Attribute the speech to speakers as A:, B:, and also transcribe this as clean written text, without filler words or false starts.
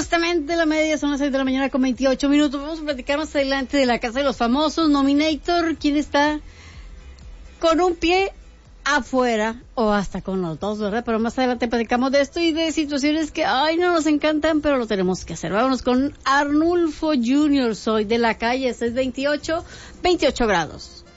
A: Supuestamente la media son las 6 de la mañana con 28 minutos. Vamos a platicar más adelante de la Casa de los Famosos, Nominator, quién está con un pie afuera o hasta con los dos, ¿verdad? Pero más adelante platicamos de esto y de situaciones que, ay, no nos encantan, pero lo tenemos que hacer. Vámonos con Arnulfo Jr., soy de la calle 628, 28 grados.